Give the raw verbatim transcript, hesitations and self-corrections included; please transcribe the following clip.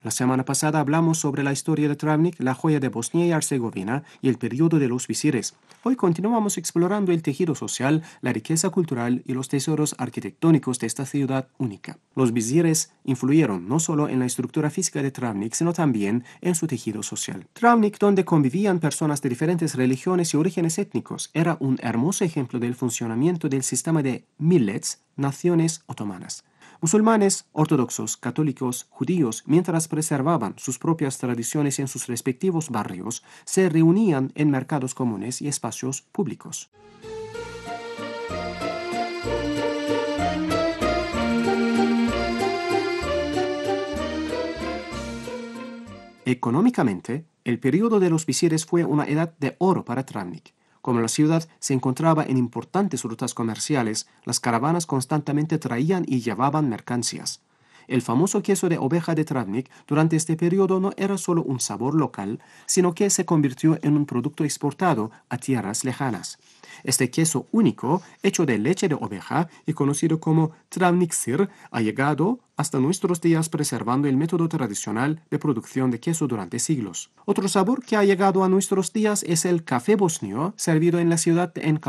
La semana pasada hablamos sobre la historia de Travnik, la joya de Bosnia y Herzegovina y el periodo de los visires. Hoy continuamos explorando el tejido social, la riqueza cultural y los tesoros arquitectónicos de esta ciudad única. Los visires influyeron no solo en la estructura física de Travnik, sino también en su tejido social. Travnik, donde convivían personas de diferentes religiones y orígenes étnicos, era un hermoso ejemplo del funcionamiento del sistema de millets, naciones otomanas. Musulmanes, ortodoxos, católicos, judíos, mientras preservaban sus propias tradiciones en sus respectivos barrios, se reunían en mercados comunes y espacios públicos. Económicamente, el periodo de los visires fue una edad de oro para Travnik. Como la ciudad se encontraba en importantes rutas comerciales, las caravanas constantemente traían y llevaban mercancías. El famoso queso de oveja de Travnik durante este periodo no era solo un sabor local, sino que se convirtió en un producto exportado a tierras lejanas. Este queso único, hecho de leche de oveja y conocido como Travnik sir, ha llegado hasta nuestros días preservando el método tradicional de producción de queso durante siglos. Otro sabor que ha llegado a nuestros días es el café bosnio, servido en la ciudad en